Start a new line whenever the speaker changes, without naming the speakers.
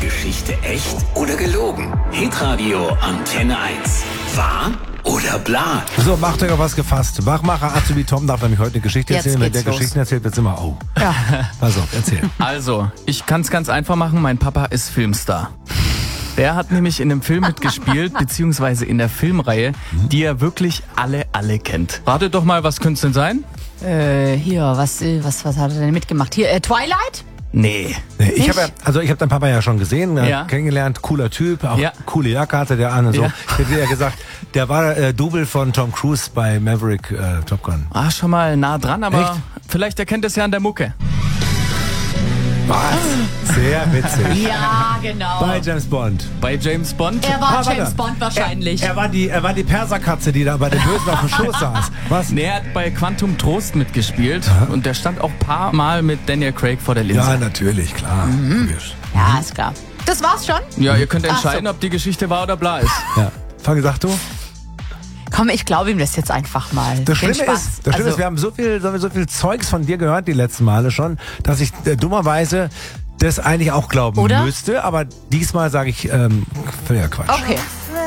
Geschichte echt oder gelogen? Hitradio Antenne 1. Wahr oder bla?
So, macht euch auf was gefasst. Wachmacher Azubi Tom darf nämlich heute eine Geschichte
Jetzt
erzählen. Wenn
geht's
der
los.
Geschichten erzählt, wird's immer, oh.
Ja.
Pass auf, erzähl.
Also, ich kann's ganz einfach machen. Mein Papa ist Filmstar. Der hat nämlich in einem Film mitgespielt, beziehungsweise in der Filmreihe, die er wirklich alle kennt. Ratet doch mal, was könnte es denn sein?
Hier, was hat er denn mitgemacht? Hier, Twilight?
Nee.
Ich habe hab deinen Papa ja schon gesehen,
Ja.
kennengelernt, cooler Typ, auch
Ja.
coole Jacke hatte der an und so.
Ja.
Ich hätte ja gesagt, der war Double von Tom Cruise bei Maverick Top Gun.
Ah, schon mal nah dran, aber
Echt?
vielleicht erkennt es ja an der Mucke.
Was? Sehr witzig.
Ja, genau.
Bei James Bond.
Bei James Bond?
Er war
warte.
James Bond wahrscheinlich.
Er war die Perserkatze, die da bei den Bösen auf dem Schoß saß. Was?
Nee, er hat bei Quantum Trost mitgespielt und der stand auch ein paar Mal mit Daniel Craig vor der Linse.
Ja, natürlich, klar. Logisch.
Ja, ist klar. Das war's schon?
Ja, ihr könnt
Ach so.
entscheiden, ob die Geschichte wahr oder bla ist.
Ja. Fang, sag du?
Komm, ich glaube ihm das jetzt einfach mal.
Das
Den
Schlimme
Spaß.
ist, wir haben so viel Zeugs von dir gehört die letzten Male schon, dass ich dummerweise das eigentlich auch glauben
Oder?
müsste, aber diesmal sage ich völliger Quatsch.
Okay.